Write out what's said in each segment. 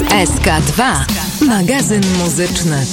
SK2. Magazyn muzyczny.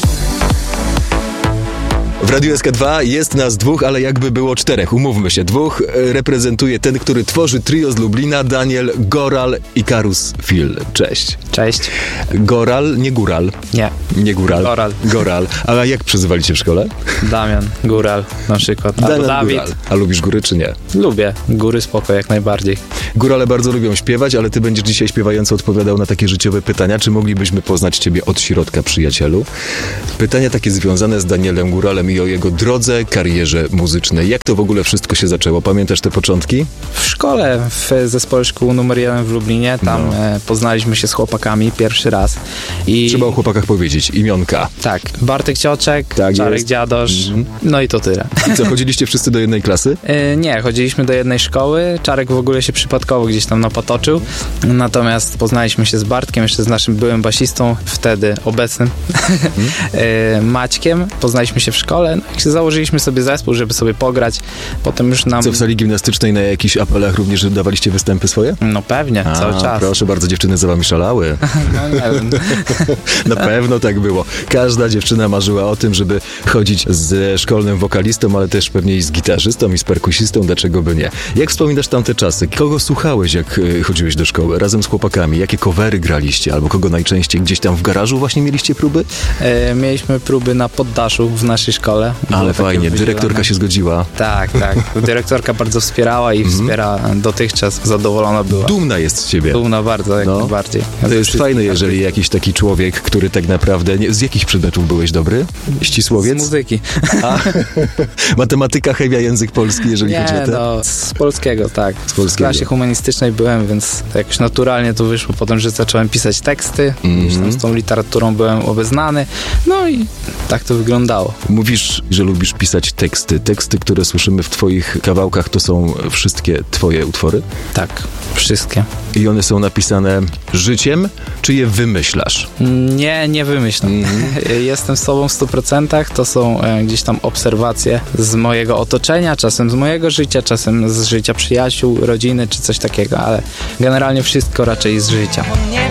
W Radiu SK2 jest nas dwóch, ale jakby było czterech, umówmy się. Dwóch reprezentuje ten, który tworzy trio z Lublina, Daniel Goral i Karus Fil. Cześć. Cześć. Goral, nie Góral. Nie Góral. Goral. A jak przyzywali cię w szkole? Damian, Góral na przykład. Albo Dawid. Góral. A lubisz góry czy nie? Lubię. Góry spoko, jak najbardziej. Górale bardzo lubią śpiewać, ale ty będziesz dzisiaj śpiewająco odpowiadał na takie życiowe pytania. Czy moglibyśmy poznać ciebie od środka, przyjacielu? Pytania takie związane z Danielem Góralem i o jego drodze, karierze muzycznej. Jak to w ogóle wszystko się zaczęło? Pamiętasz te początki? W szkole, w zespole szkół numer 1 w Lublinie, tam poznaliśmy się z chłopakami pierwszy raz. I trzeba o chłopakach powiedzieć. Imionka. tak, Bartek Cioczek, Tak Czarek jest. Dziadosz, no i to tyle. I co, chodziliście wszyscy do jednej klasy? Nie, chodziliśmy do jednej szkoły, Czarek w ogóle się przypadkowo gdzieś tam napatoczył, natomiast poznaliśmy się z Bartkiem, jeszcze z naszym byłym basistą, wtedy obecnym, Maćkiem, poznaliśmy się w szkole, no i założyliśmy sobie zespół, żeby sobie pograć, potem już nam... Co, w sali gimnastycznej na jakichś apelach również dawaliście występy swoje? No pewnie, cały czas. Proszę bardzo, dziewczyny za wami szalały. No nie wiem. Na pewno tak było. Każda dziewczyna marzyła o tym, żeby chodzić ze szkolnym wokalistą, ale też pewnie i z gitarzystą, i z perkusistą, dlaczego by nie. Jak wspominasz tamte czasy? Kogo słuchałeś, jak chodziłeś do szkoły? Razem z chłopakami? Jakie covery graliście? Albo kogo najczęściej? Gdzieś tam w garażu właśnie mieliście próby? Mieliśmy próby na poddaszu w naszej szkole. Było Ale takie fajnie, dyrektorka wydzielone. się zgodziła. Tak. Dyrektorka bardzo wspierała i wspiera dotychczas. Zadowolona była. Dumna jest z ciebie. Dumna bardzo, jak najbardziej. To jest fajne, jeżeli jakiś taki człowiek, który tak naprawdę... Z jakich przedmiotów byłeś dobry? Ścisłowiec? Z muzyki. A? Matematyka, chemia, język polski, jeżeli chodzi o te... z polskiego, tak. Z polskiego. W klasie humanistycznej byłem, więc to jakoś naturalnie to wyszło potem, że zacząłem pisać teksty, gdzieś tam z tą literaturą byłem obeznany, no i tak to wyglądało. Mówisz, że lubisz pisać teksty. Teksty, które słyszymy w twoich kawałkach, to są wszystkie twoje utwory? Tak, wszystkie. I one są napisane życiem, czy je wymyślasz? Nie wymyślam. Jestem sobą w 100%, to są gdzieś tam obserwacje z mojego otoczenia, czasem z mojego życia, czasem z życia przyjaciół, rodziny, czy coś takiego, ale generalnie wszystko raczej z życia. On nie